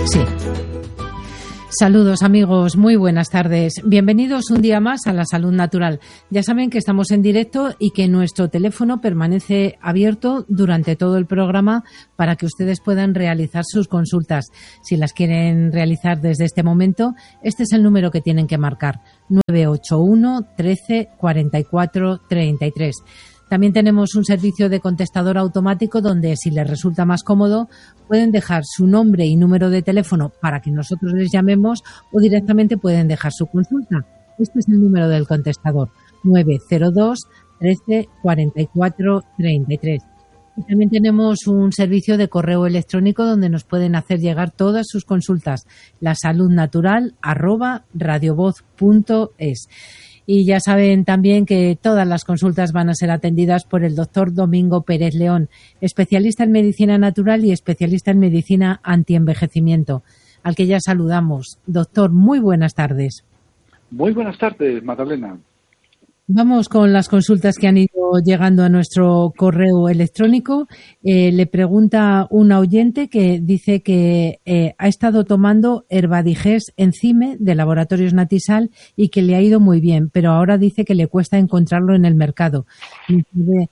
Sí. Saludos amigos, muy buenas tardes. Bienvenidos un día más a La Salud Natural. Ya saben que estamos en directo y que nuestro teléfono permanece abierto durante todo el programa para que ustedes puedan realizar sus consultas. Si las quieren realizar desde este momento, este es el número que tienen que marcar: 981 13 44 33. También tenemos un servicio de contestador automático donde, si les resulta más cómodo, pueden dejar su nombre y número de teléfono para que nosotros les llamemos, o directamente pueden dejar su consulta. Este es el número del contestador: 902 13 44 33. Y también tenemos un servicio de correo electrónico donde nos pueden hacer llegar todas sus consultas: lasaludnatural@radiovoz.es. Y ya saben también que todas las consultas van a ser atendidas por el doctor Domingo Pérez León, especialista en medicina natural y especialista en medicina antienvejecimiento, al que ya saludamos. Doctor, muy buenas tardes. Muy buenas tardes, Magdalena. Vamos con las consultas que han ido llegando a nuestro correo electrónico. Le pregunta una oyente que dice que ha estado tomando Herbadiges Enzyme de Laboratorios Natisal y que le ha ido muy bien, pero ahora dice que le cuesta encontrarlo en el mercado. No sabe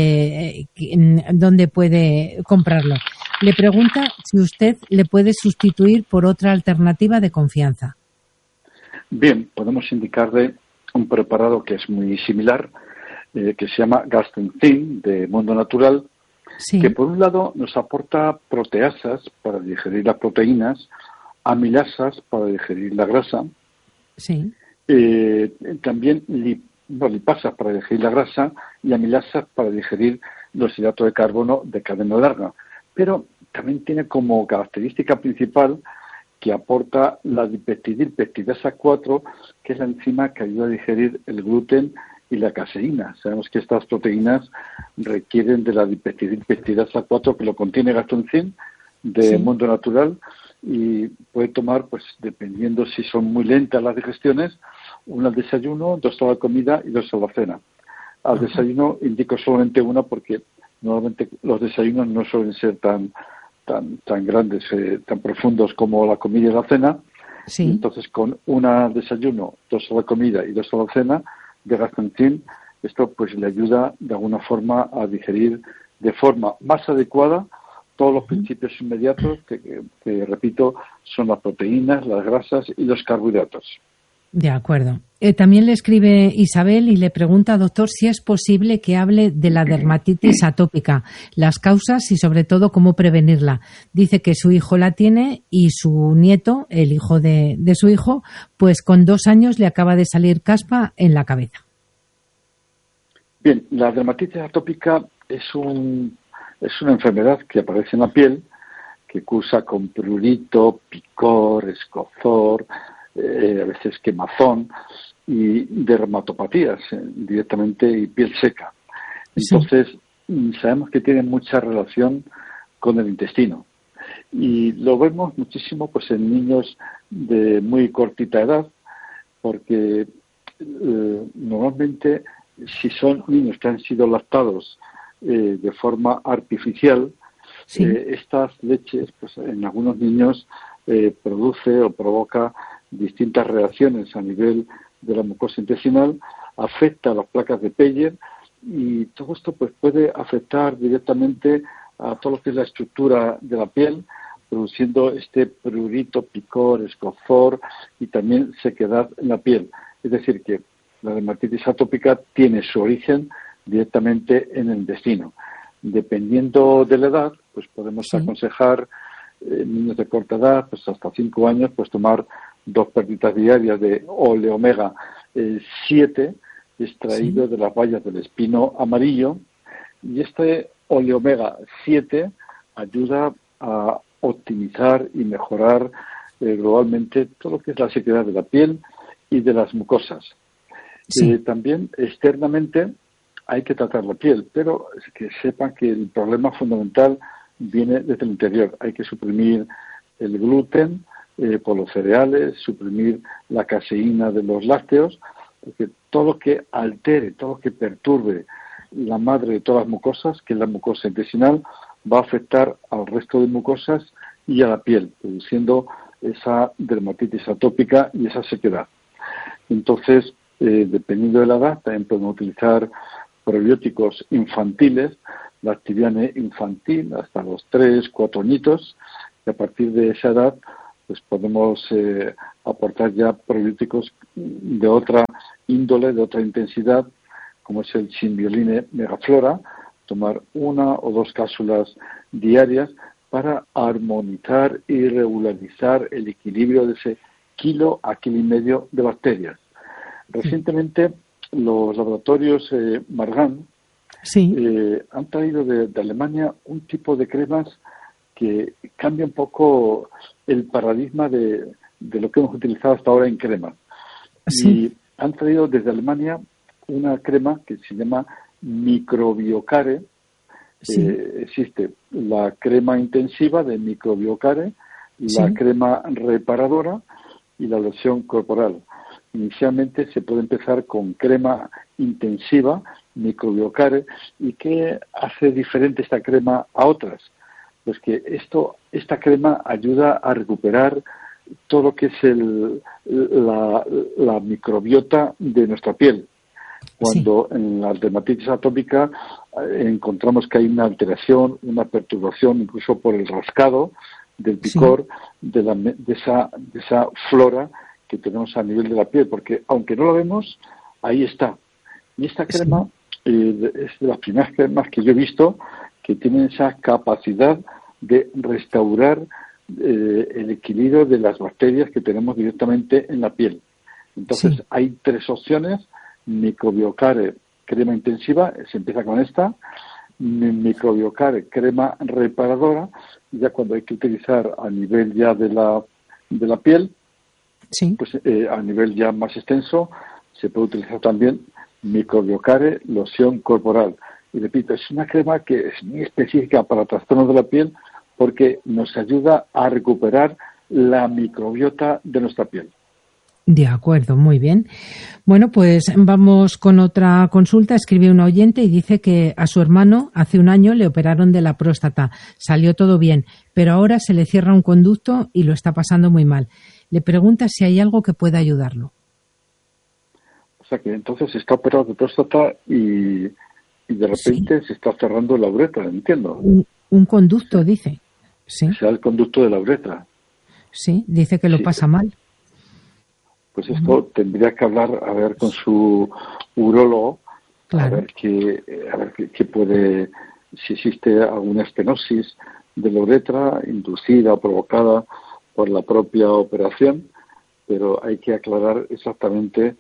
dónde puede comprarlo. Le pregunta si usted le puede sustituir por otra alternativa de confianza. Bien, podemos indicarle un preparado que es muy similar, que se llama Gastenzin, de Mundo Natural, sí, que por un lado nos aporta proteasas para digerir las proteínas, amilasas para digerir la grasa, sí, también lipasas para digerir la grasa y amilasas para digerir los hidratos de carbono de cadena larga. Pero también tiene como característica principal que aporta la dipeptidilpeptidasa 4, que es la enzima que ayuda a digerir el gluten y la caseína. Sabemos que estas proteínas requieren de la dipeptidilpeptidasa 4, que lo contiene Gastenzin, de sí, Mundo Natural, y puede tomar, pues dependiendo si son muy lentas las digestiones, una al desayuno, 2 a la comida y 2 a la cena. Al desayuno indico solamente una porque normalmente los desayunos no suelen ser tan grandes, tan profundos como la comida y la cena. Sí. Entonces, con una al desayuno, 2 a la comida y 2 a la cena de Gastenzin, esto pues le ayuda de alguna forma a digerir de forma más adecuada todos los principios inmediatos que repito, son las proteínas, las grasas y los carbohidratos. De acuerdo. También le escribe Isabel y le pregunta, doctor, si es posible que hable de la dermatitis atópica, las causas y sobre todo cómo prevenirla. Dice que su hijo la tiene y su nieto, el hijo de su hijo, pues con 2 años le acaba de salir caspa en la cabeza. Bien, la dermatitis atópica es una enfermedad que aparece en la piel, que cursa con prurito, picor, escozor, a veces quemazón y dermatopatías directamente y piel seca. Entonces, sabemos que tiene mucha relación con el intestino y lo vemos muchísimo pues en niños de muy cortita edad, porque normalmente si son niños que han sido lactados de forma artificial, sí, estas leches pues en algunos niños produce o provoca distintas reacciones a nivel de la mucosa intestinal, afecta a las placas de Peyer y todo esto pues puede afectar directamente a todo lo que es la estructura de la piel, produciendo este prurito, picor, escozor y también sequedad en la piel. Es decir, que la dermatitis atópica tiene su origen directamente en el intestino. Dependiendo de la edad, pues podemos aconsejar niños de corta edad, pues hasta 5 años, pues tomar 2 pérdidas diarias de oleomega 7 extraído de las bayas del espino amarillo, y este oleomega 7 ayuda a optimizar y mejorar globalmente todo lo que es la sequedad de la piel y de las mucosas. También externamente hay que tratar la piel, pero que sepan que el problema fundamental viene desde el interior. Hay que suprimir el gluten por los cereales, suprimir la caseína de los lácteos, porque todo lo que altere, todo lo que perturbe la madre de todas las mucosas, que es la mucosa intestinal, va a afectar al resto de mucosas y a la piel, produciendo esa dermatitis atópica y esa sequedad. Entonces, dependiendo de la edad, también podemos utilizar probióticos infantiles, la Activiane infantil, hasta los 3, 4 añitos, y a partir de esa edad pues podemos aportar ya probióticos de otra índole, de otra intensidad, como es el Symbioline Megaflora, tomar 1 o 2 cápsulas diarias para armonizar y regularizar el equilibrio de ese kilo a kilo y medio de bacterias. Recientemente los laboratorios Margan han traído de Alemania un tipo de cremas que cambia un poco el paradigma de lo que hemos utilizado hasta ahora en cremas. Y han traído desde Alemania una crema que se llama Microbiocare. Existe la crema intensiva de Microbiocare, la crema reparadora y la loción corporal. Inicialmente se puede empezar con crema intensiva, Microbiocare. ¿Y qué hace diferente esta crema a otras? Pues que esta crema ayuda a recuperar todo lo que es la microbiota de nuestra piel. Cuando en la dermatitis atópica encontramos que hay una alteración, una perturbación, incluso por el rascado del picor de esa flora que tenemos a nivel de la piel, porque aunque no la vemos, ahí está. Y esta crema es de las primeras cremas que yo he visto que tienen esa capacidad de restaurar el equilibrio de las bacterias que tenemos directamente en la piel. Entonces, hay 3 opciones: Microbiocare, crema intensiva, se empieza con esta; Microbiocare, crema reparadora, ya cuando hay que utilizar a nivel ya de la piel, pues a nivel ya más extenso, se puede utilizar también Microbiocare, loción corporal. Y repito, es una crema que es muy específica para trastornos de la piel porque nos ayuda a recuperar la microbiota de nuestra piel. De acuerdo, muy bien. Bueno, pues vamos con otra consulta. Escribe un oyente y dice que a su hermano hace un año le operaron de la próstata. Salió todo bien, pero ahora se le cierra un conducto y lo está pasando muy mal. Le pregunta si hay algo que pueda ayudarlo. O sea que entonces está operado de próstata y de repente se está cerrando la uretra, entiendo. Un conducto, dice. Sí. O sea, el conducto de la uretra. Sí, dice que lo pasa mal. Pues esto tendría que hablar, a ver, con su urólogo, a ver qué puede, si existe alguna estenosis de la uretra inducida o provocada por la propia operación, pero hay que aclarar exactamente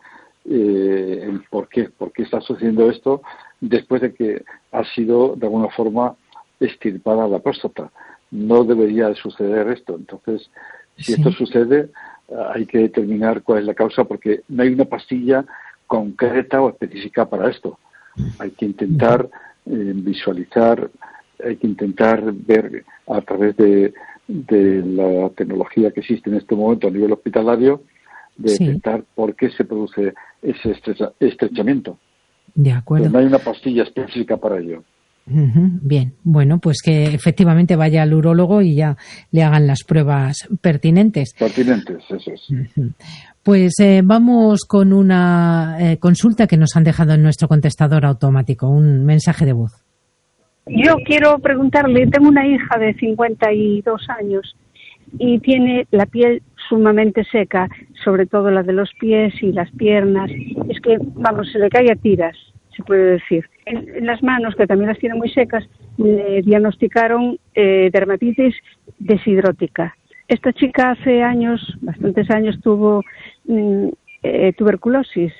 el por qué está sucediendo esto después de que ha sido de alguna forma extirpada la próstata. No debería suceder esto. Entonces, si esto sucede, hay que determinar cuál es la causa, porque no hay una pastilla concreta o específica para esto. Hay que intentar visualizar, hay que intentar ver a través de la tecnología que existe en este momento a nivel hospitalario, de detectar por qué se produce ese estrechamiento. De acuerdo. Pero no hay una pastilla específica para ello. Bien, bueno, pues que efectivamente vaya al urólogo y ya le hagan las pruebas pertinentes. Pertinentes, eso es. Pues vamos con una consulta que nos han dejado en nuestro contestador automático, un mensaje de voz. Yo quiero preguntarle, tengo una hija de 52 años y tiene la piel sumamente seca, sobre todo la de los pies y las piernas. Es que, vamos, se le cae a tiras, se puede decir. En las manos, que también las tiene muy secas, le diagnosticaron dermatitis deshidrótica. Esta chica hace años, bastantes años, tuvo tuberculosis.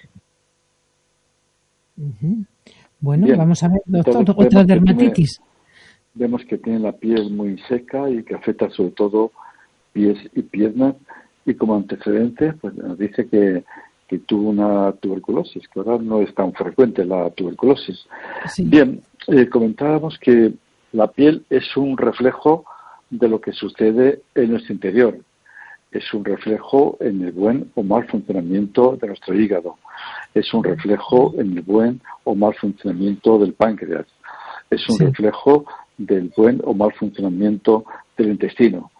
Bueno, bien, vamos a ver, doctor, otra dermatitis. Vemos que tiene la piel muy seca y que afecta sobre todo pies y piernas, y como antecedente pues nos dice que tuvo una tuberculosis, que ahora no es tan frecuente la tuberculosis. Bien, comentábamos que la piel es un reflejo de lo que sucede en nuestro interior. Es un reflejo en el buen o mal funcionamiento de nuestro hígado. Es un reflejo en el buen o mal funcionamiento del páncreas. Es un reflejo del buen o mal funcionamiento del intestino.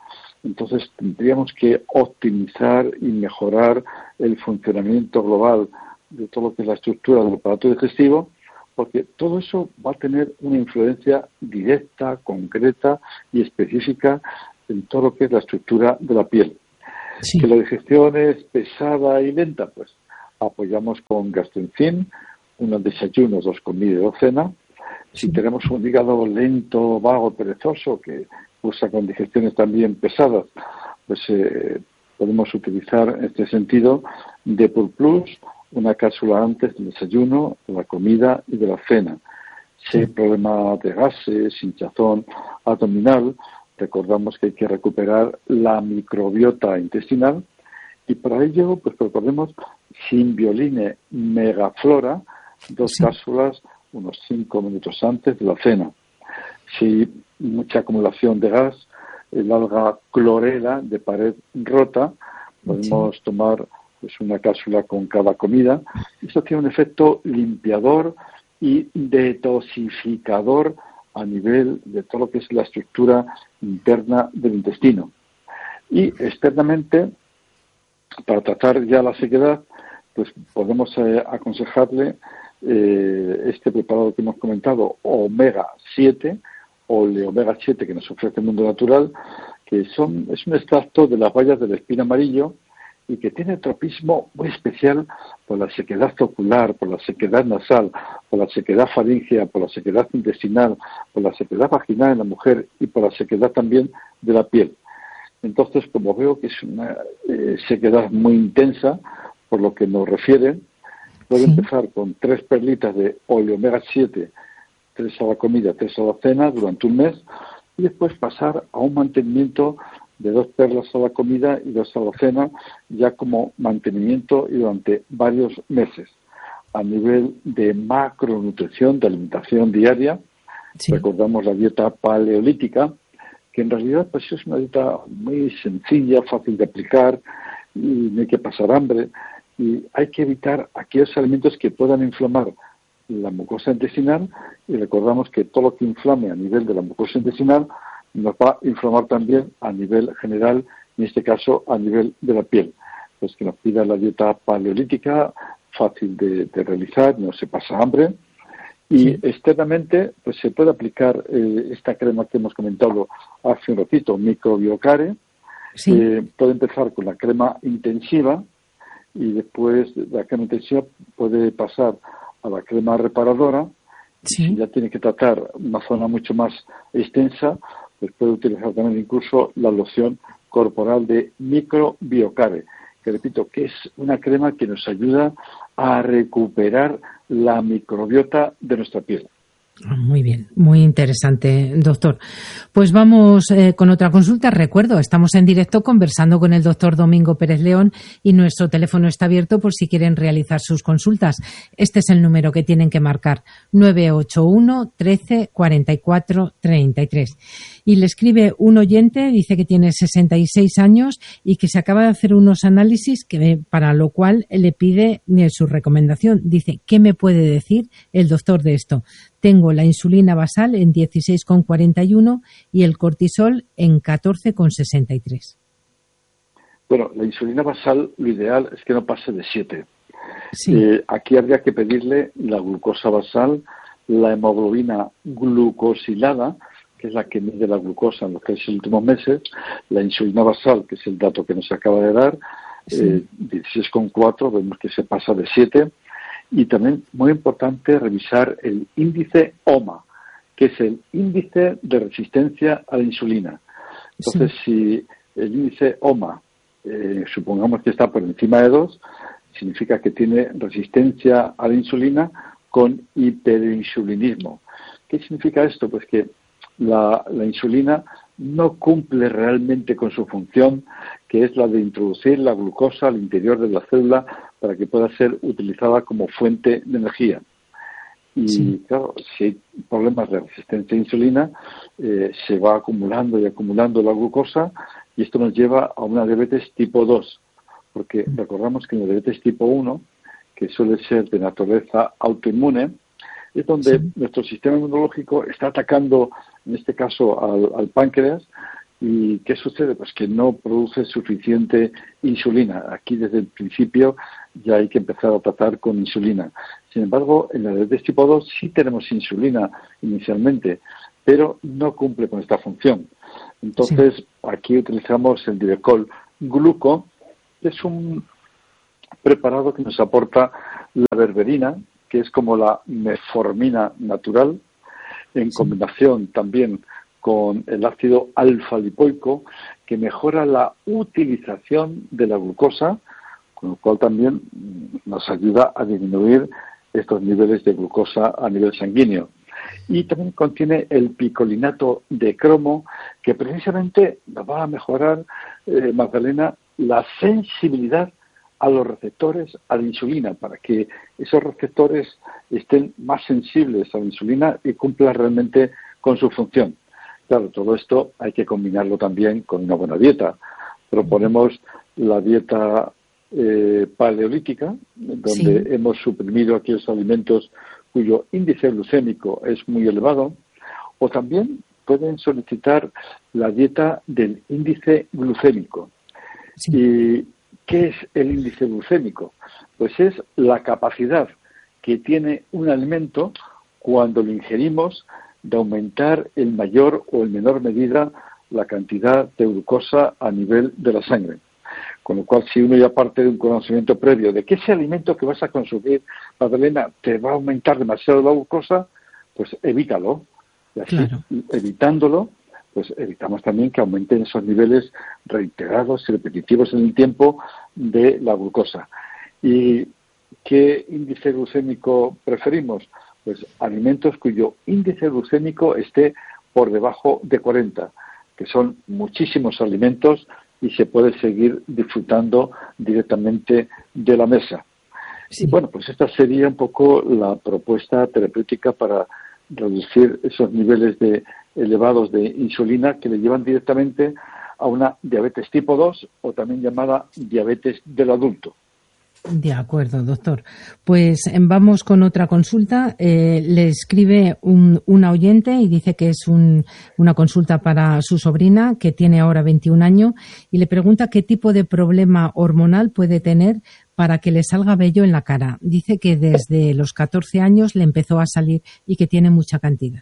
Entonces tendríamos que optimizar y mejorar el funcionamiento global de todo lo que es la estructura del aparato digestivo, porque todo eso va a tener una influencia directa, concreta y específica en todo lo que es la estructura de la piel. Sí. Que la digestión es pesada y lenta, pues apoyamos con Gastrenzin, unos desayunos, 2 comidas y 2 cenas. Si tenemos un hígado lento, vago, perezoso, que usa con digestiones también pesadas, pues podemos utilizar en este sentido Depur Plus, una cápsula antes del desayuno, de la comida y de la cena. Si hay problemas de gases, hinchazón abdominal, recordamos que hay que recuperar la microbiota intestinal y para ello, pues recordemos Simbioline Megaflora, 2 cápsulas unos 5 minutos antes de la cena. Si hay mucha acumulación de gas, el alga clorela de pared rota, podemos tomar pues una cápsula con cada comida. Esto tiene un efecto limpiador y detoxificador a nivel de todo lo que es la estructura interna del intestino. Y externamente, para tratar ya la sequedad, pues podemos aconsejarle este preparado que hemos comentado, Omega 7, o el Omega 7 que nos ofrece el Mundo Natural, que es un extracto de las bayas del espino amarillo y que tiene tropismo muy especial por la sequedad ocular, por la sequedad nasal, por la sequedad faríngea, por la sequedad intestinal, por la sequedad vaginal en la mujer y por la sequedad también de la piel. Entonces, como veo que es una sequedad muy intensa, por lo que nos refiere, puede empezar con 3 perlitas de Omega 7, 3 a la comida, 3 a la cena durante un mes, y después pasar a un mantenimiento de 2 perlas a la comida y 2 a la cena, ya como mantenimiento y durante varios meses. A nivel de macronutrición, de alimentación diaria, recordamos la dieta paleolítica, que en realidad pues es una dieta muy sencilla, fácil de aplicar, y no hay que pasar hambre, y hay que evitar aquellos alimentos que puedan inflamar la mucosa intestinal, y recordamos que todo lo que inflame a nivel de la mucosa intestinal nos va a inflamar también a nivel general, en este caso a nivel de la piel. Pues que nos pida la dieta paleolítica, fácil de realizar, no se pasa hambre. Y externamente pues se puede aplicar esta crema que hemos comentado hace un ratito, Microbiocare. Puede empezar con la crema intensiva y después de la crema intensiva puede pasar a la crema reparadora. Si ya tiene que tratar una zona mucho más extensa, pues puede utilizar también incluso la loción corporal de Microbiocare, que repito, que es una crema que nos ayuda a recuperar la microbiota de nuestra piel. Muy bien, muy interesante, doctor. Pues vamos con otra consulta. Recuerdo, estamos en directo conversando con el doctor Domingo Pérez León y nuestro teléfono está abierto por si quieren realizar sus consultas. Este es el número que tienen que marcar, 981 13 44 33. Y le escribe un oyente, dice que tiene 66 años y que se acaba de hacer unos análisis para lo cual le pide su recomendación. Dice, ¿qué me puede decir el doctor de esto? Tengo la insulina basal en 16,41 y el cortisol en 14,63. Bueno, la insulina basal, lo ideal es que no pase de 7. Aquí habría que pedirle la glucosa basal, la hemoglobina glucosilada, que es la que mide la glucosa en los 3 últimos meses, la insulina basal, que es el dato que nos acaba de dar, 16,4, vemos que se pasa de 7. Y también, muy importante, revisar el índice OMA, que es el índice de resistencia a la insulina. Entonces, si el índice OMA, supongamos que está por encima de 2, significa que tiene resistencia a la insulina con hiperinsulinismo. ¿Qué significa esto? Pues que la insulina no cumple realmente con su función, que es la de introducir la glucosa al interior de la célula para que pueda ser utilizada como fuente de energía. Y claro, si hay problemas de resistencia a insulina, se va acumulando y acumulando la glucosa y esto nos lleva a una diabetes tipo 2, porque recordamos que en la diabetes tipo 1, que suele ser de naturaleza autoinmune, es donde nuestro sistema inmunológico está atacando, en este caso, al páncreas, ¿Y qué sucede? Pues que no produce suficiente insulina. Aquí desde el principio ya hay que empezar a tratar con insulina. Sin embargo, en la diabetes tipo 2 sí tenemos insulina inicialmente, pero no cumple con esta función. Entonces, aquí utilizamos el Divecol Gluco, que es un preparado que nos aporta la berberina, que es como la metformina natural, en combinación también con el ácido alfa-lipoico, que mejora la utilización de la glucosa, con lo cual también nos ayuda a disminuir estos niveles de glucosa a nivel sanguíneo. Y también contiene el picolinato de cromo, que precisamente nos va a mejorar, Magdalena, la sensibilidad a los receptores a la insulina, para que esos receptores estén más sensibles a la insulina y cumplan realmente con su función. Claro, todo esto hay que combinarlo también con una buena dieta. Proponemos la dieta paleolítica, donde hemos suprimido aquellos alimentos cuyo índice glucémico es muy elevado, o también pueden solicitar la dieta del índice glucémico. ¿Y qué es el índice glucémico? Pues es la capacidad que tiene un alimento cuando lo ingerimos de aumentar en mayor o en menor medida la cantidad de glucosa a nivel de la sangre. Con lo cual, si uno ya parte de un conocimiento previo de que ese alimento que vas a consumir, Magdalena, te va a aumentar demasiado la glucosa, pues evítalo. Y así, evitándolo, pues evitamos también que aumenten esos niveles reiterados y repetitivos en el tiempo de la glucosa. ¿Y qué índice glucémico preferimos? Pues alimentos cuyo índice glucémico esté por debajo de 40, que son muchísimos alimentos y se puede seguir disfrutando directamente de la mesa. Y bueno, pues esta sería un poco la propuesta terapéutica para reducir esos niveles elevados de insulina que le llevan directamente a una diabetes tipo 2 o también llamada diabetes del adulto. De acuerdo, doctor. Pues vamos con otra consulta. Le escribe una oyente y dice que es una consulta para su sobrina, que tiene ahora 21 años, y le pregunta qué tipo de problema hormonal puede tener para que le salga vello en la cara. Dice que desde los 14 años le empezó a salir y que tiene mucha cantidad.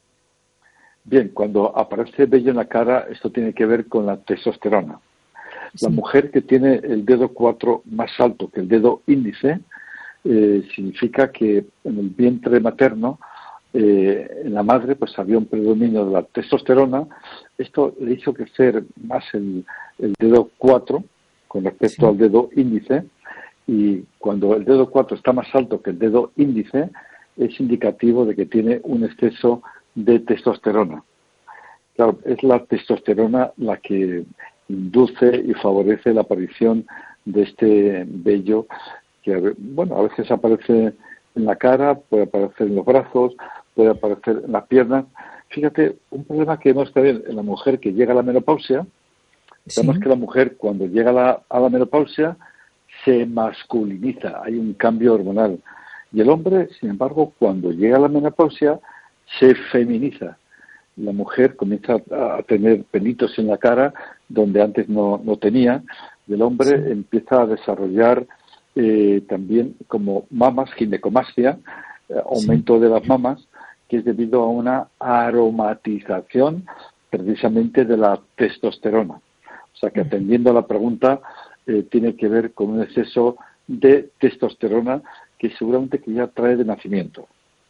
Bien, cuando aparece vello en la cara, esto tiene que ver con la testosterona. La mujer que tiene el dedo 4 más alto que el dedo índice, significa que en el vientre materno, en la madre, pues había un predominio de la testosterona. Esto le hizo crecer más el dedo 4 con respecto al dedo índice, y cuando el dedo 4 está más alto que el dedo índice, es indicativo de que tiene un exceso de testosterona. Claro, es la testosterona la que induce y favorece la aparición de este vello que, bueno, a veces aparece en la cara, puede aparecer en los brazos, puede aparecer en las piernas. Fíjate, un problema que hemos tenido en la mujer que llega a la menopausia, sabemos que la mujer cuando llega a la menopausia se masculiniza, hay un cambio hormonal. Y el hombre, sin embargo, cuando llega a la menopausia se feminiza. La mujer comienza a tener pelitos en la cara donde antes no tenía, y el hombre empieza a desarrollar también como mamas, ginecomastia, aumento de las mamas, que es debido a una aromatización precisamente de la testosterona. O sea que, atendiendo a la pregunta, tiene que ver con un exceso de testosterona que seguramente que ya trae de nacimiento.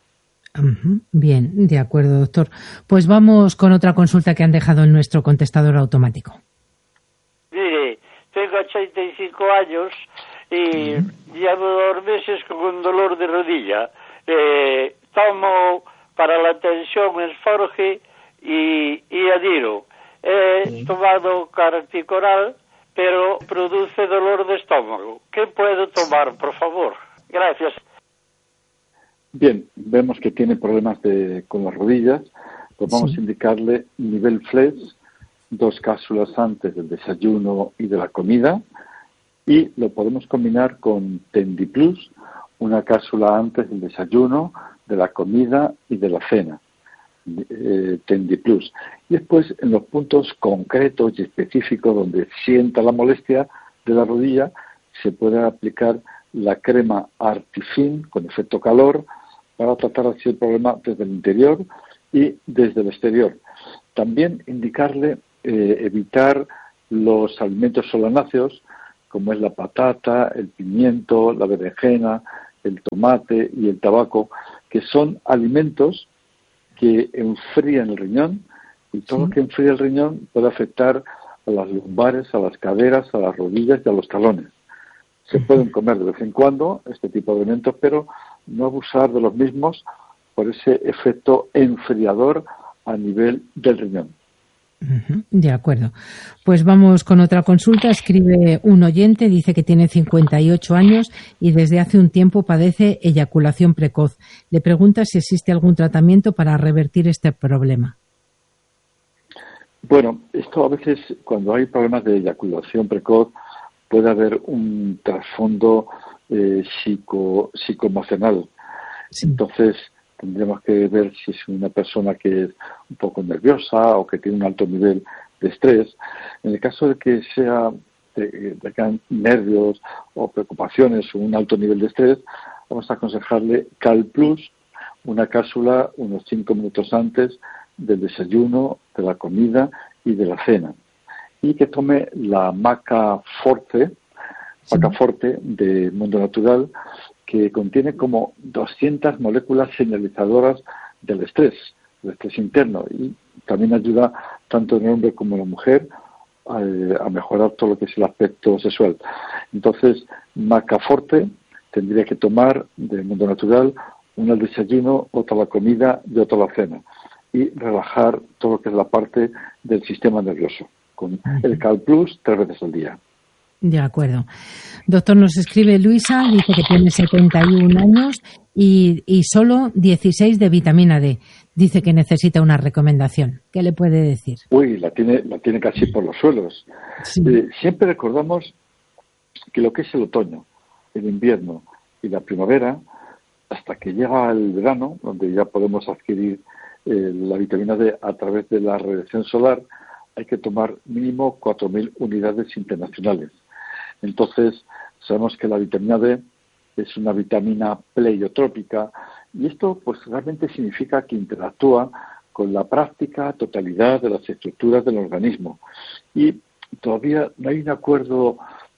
Bien, de acuerdo, doctor. Pues vamos con otra consulta que han dejado en nuestro contestador automático. Mire, tengo 85 años y llevo 2 meses con un dolor de rodilla. Tomo para la tensión Esforge y Adiro. He tomado Carticoral, pero produce dolor de estómago. ¿Qué puedo tomar, por favor? Gracias. Bien, vemos que tiene problemas con las rodillas, pues vamos a indicarle nivel Flex, 2 cápsulas antes del desayuno y de la comida, y lo podemos combinar con Tendiplus, 1 cápsula antes del desayuno, de la comida y de la cena. Tendiplus. Y después, en los puntos concretos y específicos donde sienta la molestia de la rodilla, se puede aplicar la crema Artifin con efecto calor para tratar así el problema desde el interior y desde el exterior. También indicarle evitar los alimentos solanáceos, como es la patata, el pimiento, la berenjena, el tomate y el tabaco, que son alimentos que enfrían el riñón, y todo lo que enfría el riñón puede afectar a las lumbares, a las caderas, a las rodillas y a los talones. Se pueden comer de vez en cuando este tipo de alimentos, pero no abusar de los mismos por ese efecto enfriador a nivel del riñón. De acuerdo. Pues vamos con otra consulta. Escribe un oyente, dice que tiene 58 años y desde hace un tiempo padece eyaculación precoz. Le pregunta si existe algún tratamiento para revertir este problema. Bueno, esto a veces, cuando hay problemas de eyaculación precoz, puede haber un trasfondo psicoemocional. Sí. Entonces, tendremos que ver si es una persona que es un poco nerviosa o que tiene un alto nivel de estrés. En el caso de que sea tengan nervios o preocupaciones o un alto nivel de estrés, vamos a aconsejarle CalPlus, una cápsula unos 5 minutos antes del desayuno, de la comida y de la cena. Y que tome la Maca Forte de Mundo Natural, que contiene como 200 moléculas señalizadoras del estrés interno, y también ayuda tanto en el hombre como en la mujer a mejorar todo lo que es el aspecto sexual. Entonces, Macaforte tendría que tomar de Mundo Natural una al desayuno, otra a la comida y otra a la cena, y relajar todo lo que es la parte del sistema nervioso, con el CalPlus 3 veces al día. De acuerdo. Doctor, nos escribe Luisa, dice que tiene 71 años y solo 16 de vitamina D. Dice que necesita una recomendación. ¿Qué le puede decir? Uy, la tiene casi por los suelos. Sí. Siempre recordamos que lo que es el otoño, el invierno y la primavera, hasta que llega el verano, donde ya podemos adquirir la vitamina D a través de la radiación solar, hay que tomar mínimo 4.000 unidades internacionales. Entonces, sabemos que la vitamina D es una vitamina pleiotrópica, y esto pues realmente significa que interactúa con la práctica totalidad de las estructuras del organismo. Y todavía no hay un acuerdo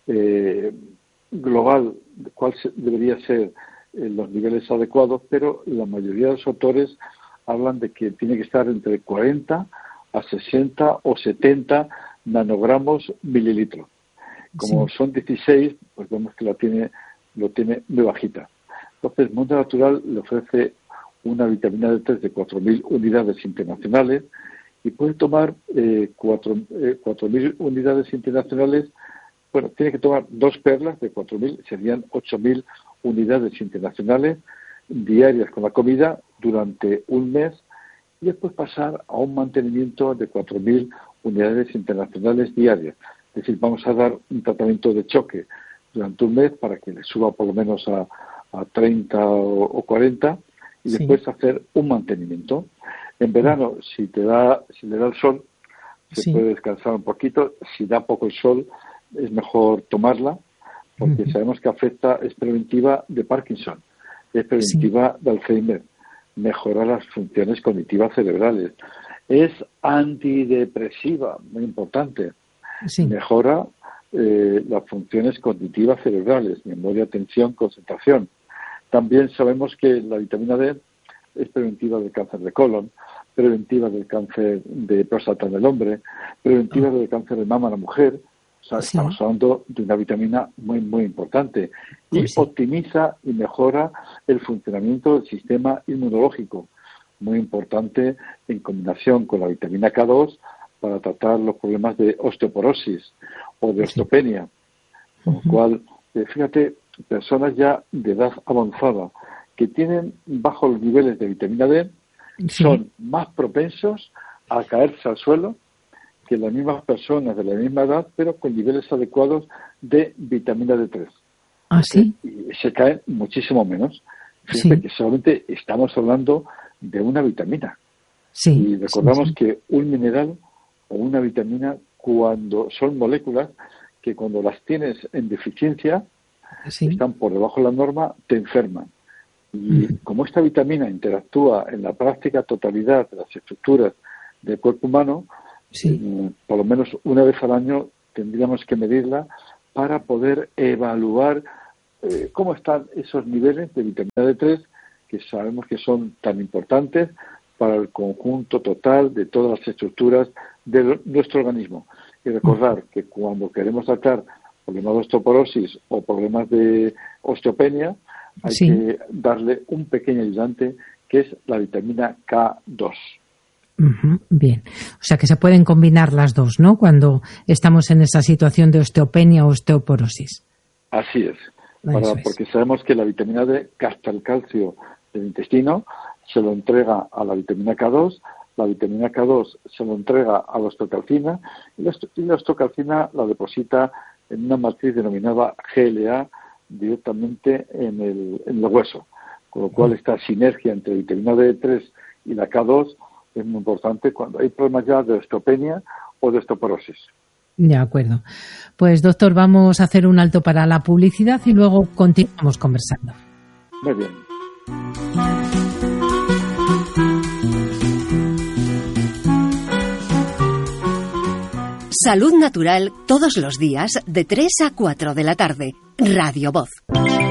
global de cuál debería ser los niveles adecuados, pero la mayoría de los autores hablan de que tiene que estar entre 40 a 60 o 70 nanogramos mililitros. Como son 16, pues vemos que lo tiene muy bajita. Entonces, Mundo Natural le ofrece una vitamina D3 de 4.000 unidades internacionales, y puede tomar 4.000 unidades internacionales. Bueno, tiene que tomar 2 perlas de 4.000, serían 8.000 unidades internacionales diarias con la comida durante un mes, y después pasar a un mantenimiento de 4.000 unidades internacionales diarias. Es decir, vamos a dar un tratamiento de choque durante un mes para que le suba por lo menos a 30 o 40, y después hacer un mantenimiento. En verano, si le da el sol, se puede descansar un poquito. Si da poco el sol, es mejor tomarla, porque sabemos que es preventiva de Parkinson, es preventiva de Alzheimer, mejora las funciones cognitivas cerebrales, es antidepresiva, muy importante, mejora las funciones cognitivas cerebrales, memoria, atención, concentración. También sabemos que la vitamina D es preventiva del cáncer de colon, preventiva del cáncer de próstata en el hombre, preventiva del cáncer de mama en la mujer. O sea, estamos hablando de una vitamina muy, muy importante. Y optimiza y mejora el funcionamiento del sistema inmunológico, muy importante en combinación con la vitamina K2 para tratar los problemas de osteoporosis o de osteopenia. Con lo cual, fíjate, personas ya de edad avanzada que tienen bajos los niveles de vitamina D son más propensos a caerse al suelo que las mismas personas de la misma edad, pero con niveles adecuados de vitamina D3. ¿Ah, sí? Y se caen muchísimo menos. Fíjate que solamente estamos hablando de una vitamina. Sí, y recordamos sí. que un mineral o una vitamina, cuando son moléculas que cuando las tienes en deficiencia, están por debajo de la norma, te enferman. Y como esta vitamina interactúa en la práctica totalidad de las estructuras del cuerpo humano, por lo menos una vez al año tendríamos que medirla para poder evaluar cómo están esos niveles de vitamina D3, que sabemos que son tan importantes para el conjunto total de todas las estructuras de nuestro organismo. Y recordar que cuando queremos tratar problemas de osteoporosis o problemas de osteopenia, hay que darle un pequeño ayudante, que es la vitamina K2. Bien, o sea que se pueden combinar las dos, ¿no?, cuando estamos en esa situación de osteopenia o osteoporosis. Así es, porque sabemos que la vitamina D capta el calcio del intestino, se lo entrega a la vitamina K2, la vitamina K2 se lo entrega a la osteocalcina y la osteocalcina la deposita en una matriz denominada GLA directamente en el hueso, con lo cual esta sinergia entre vitamina D3 y la K2 es muy importante cuando hay problemas ya de osteopenia o de osteoporosis. De acuerdo. Pues, doctor, vamos a hacer un alto para la publicidad y luego continuamos conversando. Muy bien. Salud Natural todos los días de 3 a 4 de la tarde. Radio Voz.